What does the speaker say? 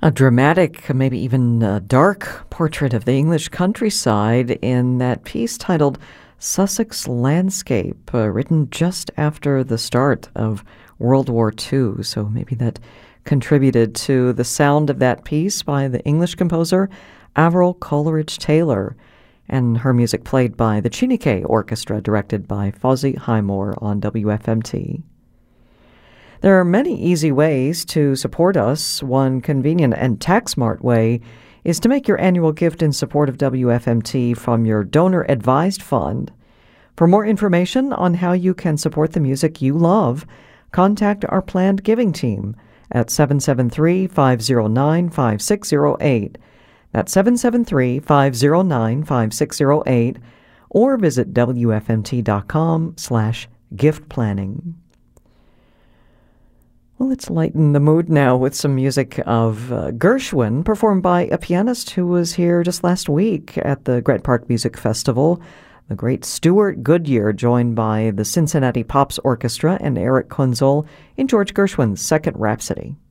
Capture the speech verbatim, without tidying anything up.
A dramatic, maybe even a dark portrait of the English countryside in that piece titled Sussex Landscape, uh, written just after the start of World War Two. So maybe that contributed to the sound of that piece by the English composer Averil Coleridge Taylor, and her music played by the Chineke Orchestra, directed by Fawzi Highmore on W F M T. There are many easy ways to support us. One convenient and tax-smart way is to make your annual gift in support of W F M T from your donor-advised fund. For more information on how you can support the music you love, contact our planned giving team at seven seven three, five zero nine, five six zero eight. That's seven seven three, five zero nine, five six zero eight, or visit W F M T dot com slash gift planning. Well, let's lighten the mood now with some music of uh, Gershwin, performed by a pianist who was here just last week at the Grant Park Music Festival, the great Stuart Goodyear, joined by the Cincinnati Pops Orchestra and Eric Kunzel in George Gershwin's Second Rhapsody.